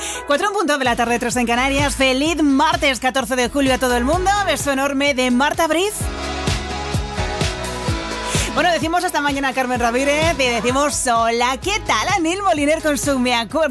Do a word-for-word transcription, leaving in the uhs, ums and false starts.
Cuatro en punto de la tarde, tres en Canarias. Feliz martes catorce de julio a todo el mundo. Beso enorme de Marta Briz. Bueno, decimos hasta mañana a Carmen Ramírez y decimos hola, ¿qué tal? Anil Moliner con su Me Acuerdo.